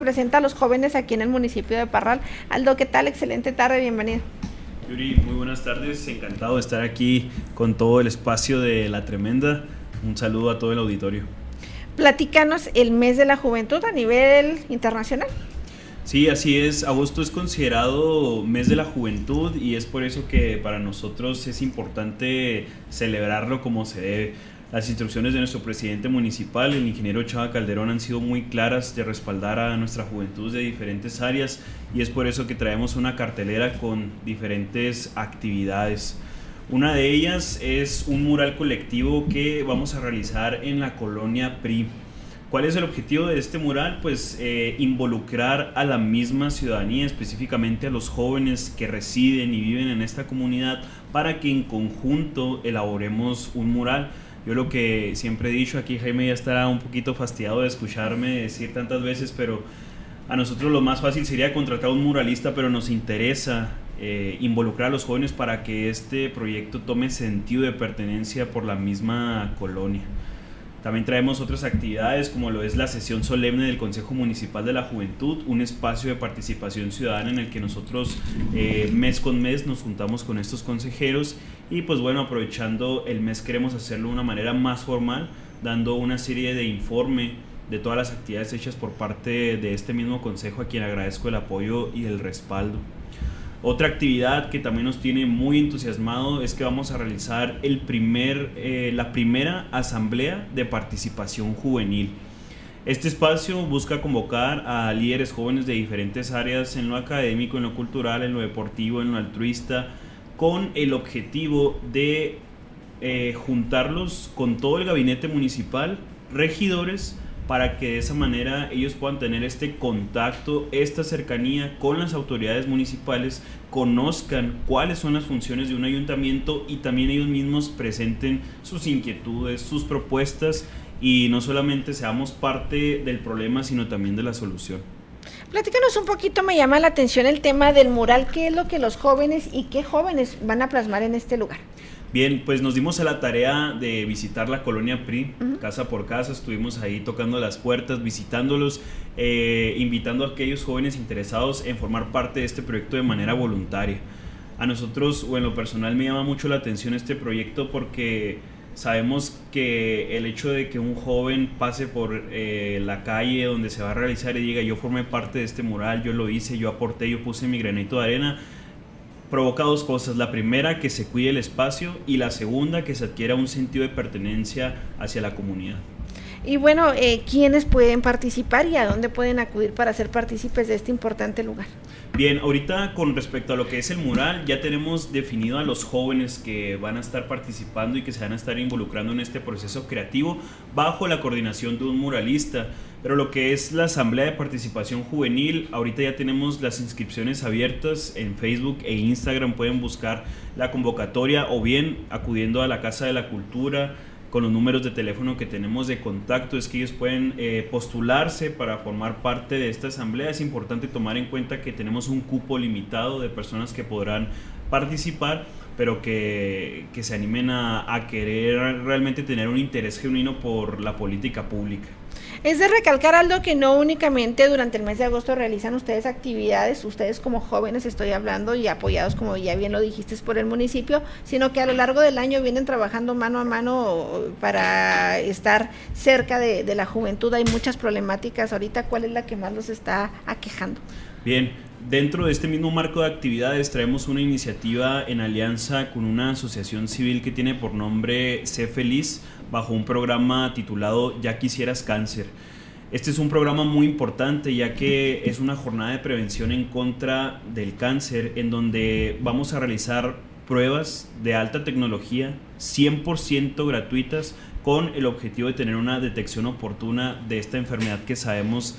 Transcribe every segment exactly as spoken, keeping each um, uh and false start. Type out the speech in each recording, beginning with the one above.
Presenta a los jóvenes aquí en el municipio de Parral. Aldo, ¿qué tal? Excelente tarde, bienvenido. Yuri, muy buenas tardes, encantado de estar aquí con todo el espacio de La Tremenda. Un saludo a todo el auditorio. Platícanos el mes de la juventud a nivel internacional. Sí, así es, agosto es considerado mes de la juventud y es por eso que para nosotros es importante celebrarlo como se debe. Las instrucciones de nuestro presidente municipal, el ingeniero Chava Calderón, han sido muy claras de respaldar a nuestra juventud de diferentes áreas y es por eso que traemos una cartelera con diferentes actividades. Una de ellas es un mural colectivo que vamos a realizar en la colonia P R I. ¿Cuál es el objetivo de este mural? Pues eh, involucrar a la misma ciudadanía, específicamente a los jóvenes que residen y viven en esta comunidad, para que en conjunto elaboremos un mural. Yo lo que siempre he dicho, aquí Jaime ya estará un poquito fastidiado de escucharme decir tantas veces, pero a nosotros lo más fácil sería contratar a un muralista, pero nos interesa eh, involucrar a los jóvenes para que este proyecto tome sentido de pertenencia por la misma colonia. También traemos otras actividades como lo es la sesión solemne del Consejo Municipal de la Juventud, un espacio de participación ciudadana en el que nosotros eh, mes con mes nos juntamos con estos consejeros y pues bueno, aprovechando el mes queremos hacerlo de una manera más formal, dando una serie de informe de todas las actividades hechas por parte de este mismo consejo, a quien agradezco el apoyo y el respaldo. Otra actividad que también nos tiene muy entusiasmado es que vamos a realizar el primer, eh, la primera asamblea de participación juvenil. Este espacio busca convocar a líderes jóvenes de diferentes áreas en lo académico, en lo cultural, en lo deportivo, en lo altruista, con el objetivo de eh, juntarlos con todo el gabinete municipal, regidores, para que de esa manera ellos puedan tener este contacto, esta cercanía con las autoridades municipales, conozcan cuáles son las funciones de un ayuntamiento y también ellos mismos presenten sus inquietudes, sus propuestas y no solamente seamos parte del problema, sino también de la solución. Platícanos un poquito, me llama la atención el tema del mural, ¿qué es lo que los jóvenes y qué jóvenes van a plasmar en este lugar? Bien, pues nos dimos a la tarea de visitar la colonia P R I, uh-huh. casa por casa, estuvimos ahí tocando las puertas, visitándolos, eh, invitando a aquellos jóvenes interesados en formar parte de este proyecto de manera voluntaria. A nosotros, o en lo personal, me llama mucho la atención este proyecto porque sabemos que el hecho de que un joven pase por eh, la calle donde se va a realizar y diga yo formé parte de este mural, yo lo hice, yo aporté, yo puse mi granito de arena, provoca dos cosas. La primera, que se cuide el espacio, y la segunda, que se adquiera un sentido de pertenencia hacia la comunidad. Y bueno, eh, ¿quiénes pueden participar y a dónde pueden acudir para ser partícipes de este importante lugar? Bien, ahorita con respecto a lo que es el mural, ya tenemos definido a los jóvenes que van a estar participando y que se van a estar involucrando en este proceso creativo bajo la coordinación de un muralista. Pero lo que es la asamblea de participación juvenil, ahorita ya tenemos las inscripciones abiertas en Facebook e Instagram, pueden buscar la convocatoria o bien acudiendo a la Casa de la Cultura con los números de teléfono que tenemos de contacto, es que ellos pueden eh, postularse para formar parte de esta asamblea. Es importante tomar en cuenta que tenemos un cupo limitado de personas que podrán participar, pero que, que se animen a, a querer realmente tener un interés genuino por la política pública. Es de recalcar, Aldo, que no únicamente durante el mes de agosto realizan ustedes actividades, ustedes como jóvenes estoy hablando y apoyados, como ya bien lo dijiste, por el municipio, sino que a lo largo del año vienen trabajando mano a mano para estar cerca de, de la juventud. Hay muchas problemáticas ahorita, ¿cuál es la que más los está aquejando? Bien, dentro de este mismo marco de actividades traemos una iniciativa en alianza con una asociación civil que tiene por nombre Sé Feliz, bajo un programa titulado Ya Quisieras Cáncer. Este es un programa muy importante ya que es una jornada de prevención en contra del cáncer, en donde vamos a realizar pruebas de alta tecnología cien por ciento gratuitas con el objetivo de tener una detección oportuna de esta enfermedad que sabemos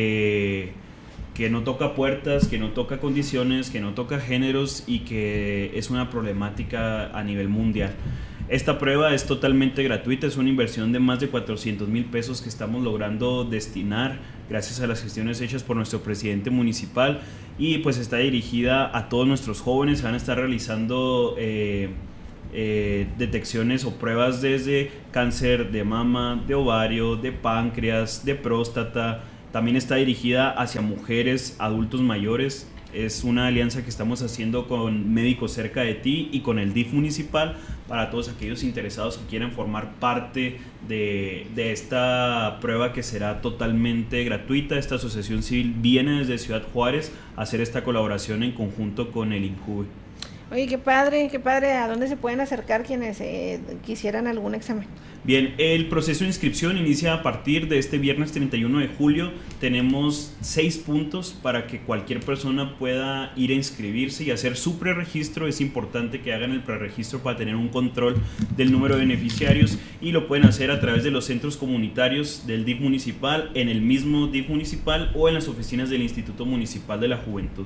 que, que no toca puertas, que no toca condiciones, que no toca géneros y que es una problemática a nivel mundial. Esta prueba es totalmente gratuita, es una inversión de más de cuatrocientos mil pesos que estamos logrando destinar gracias a las gestiones hechas por nuestro presidente municipal y pues está dirigida a todos nuestros jóvenes. Se van a estar realizando eh, eh, detecciones o pruebas desde cáncer de mama, de ovario, de páncreas, de próstata, También está dirigida hacia mujeres, adultos mayores. Es una alianza que estamos haciendo con Médicos Cerca de Ti y con el D I F municipal para todos aquellos interesados que quieran formar parte de, de esta prueba, que será totalmente gratuita. Esta asociación civil viene desde Ciudad Juárez a hacer esta colaboración en conjunto con el INJUVE. Oye, qué padre, qué padre. ¿A dónde se pueden acercar quienes eh, quisieran algún examen? Bien, el proceso de inscripción inicia a partir de este viernes treinta y uno de julio. Tenemos seis puntos para que cualquier persona pueda ir a inscribirse y hacer su preregistro. Es importante que hagan el preregistro para tener un control del número de beneficiarios, y lo pueden hacer a través de los centros comunitarios del D I F municipal, en el mismo D I F municipal o en las oficinas del Instituto Municipal de la Juventud.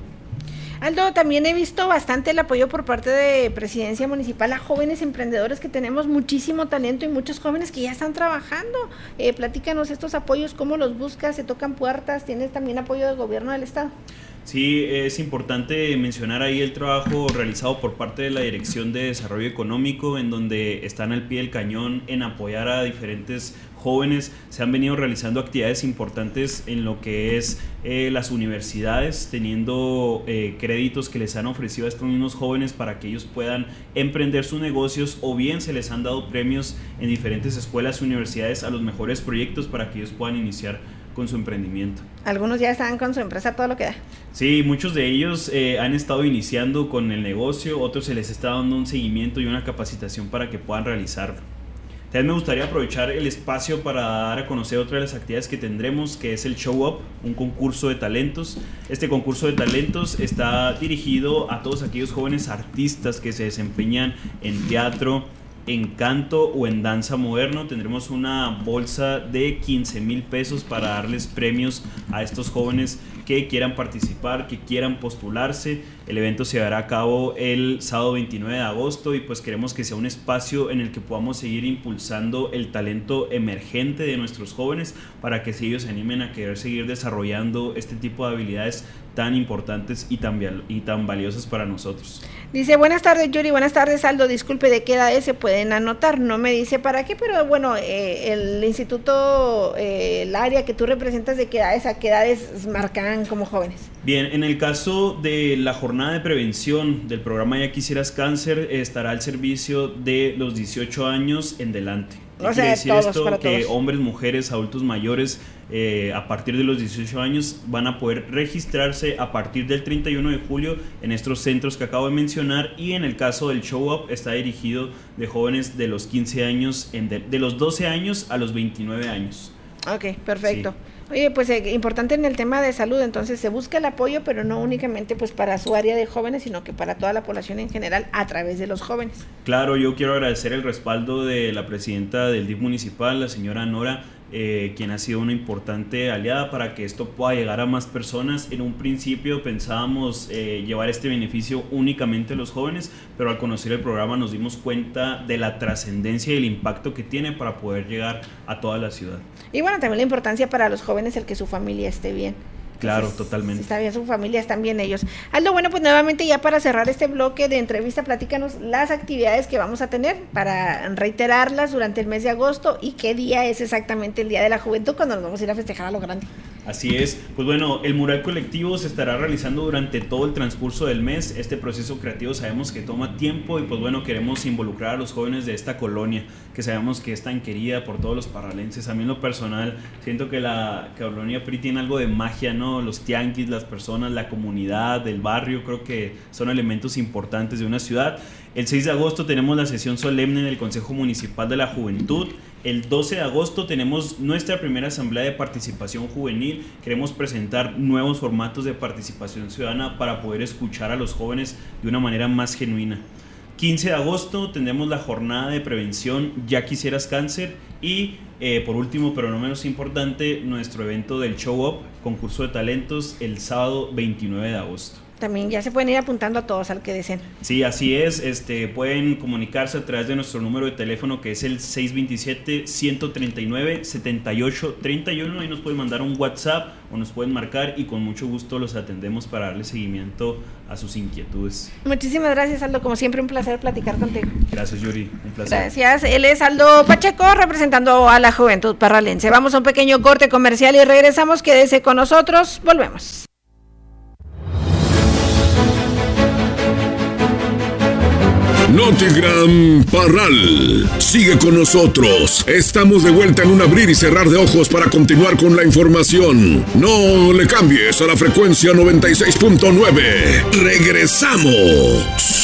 Aldo, también he visto bastante el apoyo por parte de Presidencia Municipal a jóvenes emprendedores, que tenemos muchísimo talento y muchos jóvenes que ya están trabajando. Eh, platícanos estos apoyos, ¿cómo los buscas? ¿Se tocan puertas? ¿Tienes también apoyo del gobierno del estado? Sí, es importante mencionar ahí el trabajo realizado por parte de la Dirección de Desarrollo Económico, en donde están al pie del cañón en apoyar a diferentes jóvenes. Se han venido realizando actividades importantes en lo que es eh, las universidades, teniendo eh, créditos que les han ofrecido a estos mismos jóvenes para que ellos puedan emprender sus negocios, o bien se les han dado premios en diferentes escuelas y universidades a los mejores proyectos para que ellos puedan iniciar con su emprendimiento. Algunos ya están con su empresa todo lo que da. Sí, muchos de ellos eh, han estado iniciando con el negocio, otros se les está dando un seguimiento y una capacitación para que puedan realizarlo. También me gustaría aprovechar el espacio para dar a conocer otra de las actividades que tendremos, que es el Show Up, un concurso de talentos. Este concurso de talentos está dirigido a todos aquellos jóvenes artistas que se desempeñan en teatro, en canto o en danza moderno. Tendremos una bolsa de quince mil pesos para darles premios a estos jóvenes que quieran participar, que quieran postularse. El evento se llevará a cabo el sábado veintinueve de agosto, y pues queremos que sea un espacio en el que podamos seguir impulsando el talento emergente de nuestros jóvenes, para que ellos se animen a querer seguir desarrollando este tipo de habilidades tan importantes y tan, y tan valiosas para nosotros. Dice, buenas tardes Yuri, buenas tardes Aldo, disculpe, ¿de qué edades se pueden anotar? No me dice para qué, pero bueno, eh, el instituto, eh, el área que tú representas, ¿de qué edades a qué edades marcan como jóvenes? Bien, en el caso de la jornada de prevención del programa Ya Quisieras Cáncer, estará al servicio de los dieciocho años en delante. ¿Qué o quiere sea, decir todos, esto? para Que todos. Hombres, mujeres, adultos mayores, eh, a partir de los dieciocho años van a poder registrarse a partir del treinta y uno de julio en estos centros que acabo de mencionar, y en el caso del Show Up está dirigido de jóvenes de los quince años, en de, de los doce años a los veintinueve años. Ok, perfecto. Sí. Oye, pues eh, importante en el tema de salud, entonces se busca el apoyo, pero no únicamente pues para su área de jóvenes, sino que para toda la población en general a través de los jóvenes. Claro, yo quiero agradecer el respaldo de la presidenta del D I F municipal, la señora Nora, eh, quien ha sido una importante aliada para que esto pueda llegar a más personas. En un principio pensábamos eh, llevar este beneficio únicamente a los jóvenes, pero al conocer el programa nos dimos cuenta de la trascendencia y el impacto que tiene para poder llegar a toda la ciudad. Y bueno, también la importancia para los jóvenes el que su familia esté bien. Claro, Entonces, totalmente. Si está bien su familia, están bien ellos. Aldo, bueno, pues nuevamente ya para cerrar este bloque de entrevista, platícanos las actividades que vamos a tener para reiterarlas durante el mes de agosto, y qué día es exactamente el Día de la Juventud cuando nos vamos a ir a festejar a lo grande. Así es, pues bueno, el mural colectivo se estará realizando durante todo el transcurso del mes. Este proceso creativo sabemos que toma tiempo, y pues bueno, queremos involucrar a los jóvenes de esta colonia, que sabemos que es tan querida por todos los parralenses. A mí en lo personal siento que la colonia P R I tiene algo de magia, ¿no? Los tianguis, las personas, la comunidad, el barrio, creo que son elementos importantes de una ciudad. El seis de agosto tenemos la sesión solemne en el Consejo Municipal de la Juventud. El doce de agosto tenemos nuestra primera asamblea de participación juvenil. Queremos presentar nuevos formatos de participación ciudadana para poder escuchar a los jóvenes de una manera más genuina. quince de agosto tendremos la jornada de prevención Ya Quisieras Cáncer, y eh, por último, pero no menos importante, nuestro evento del Show Up, concurso de talentos, el sábado veintinueve de agosto. también ya se pueden ir apuntando a todos al que deseen. Sí, así es, este, pueden comunicarse a través de nuestro número de teléfono que es el seis dos siete, uno tres nueve, siete ocho tres uno, ahí nos pueden mandar un WhatsApp o nos pueden marcar y con mucho gusto los atendemos para darle seguimiento a sus inquietudes. Muchísimas gracias, Aldo, como siempre un placer platicar contigo. Gracias, Yuri, un placer. Gracias, él es Aldo Pacheco representando a la Juventud Parralense. Vamos a un pequeño corte comercial y regresamos, quédese con nosotros, volvemos. Notigram Parral, sigue con nosotros. Estamos de vuelta en un abrir y cerrar de ojos para continuar con la información. No le cambies a la frecuencia noventa y seis punto nueve. Regresamos.